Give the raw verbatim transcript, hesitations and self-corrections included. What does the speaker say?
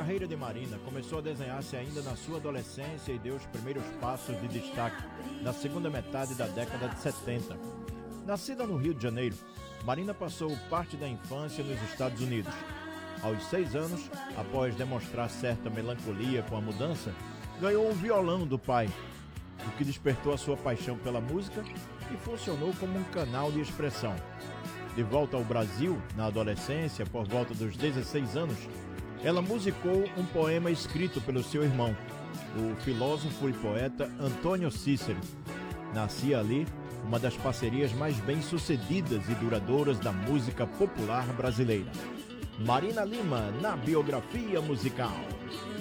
carreira de Marina começou a desenhar-se ainda na sua adolescência e deu os primeiros passos de destaque na segunda metade da década de setenta. Nascida no Rio de Janeiro, Marina passou parte da infância nos Estados Unidos. Aos seis anos, após demonstrar certa melancolia com a mudança, ganhou um violão do pai, o que despertou a sua paixão pela música e funcionou como um canal de expressão. De volta ao Brasil, na adolescência, por volta dos dezesseis anos, ela musicou um poema escrito pelo seu irmão, o filósofo e poeta Antônio Cícero. Nascia ali uma das parcerias mais bem-sucedidas e duradouras da música popular brasileira. Marina Lima, na biografia musical.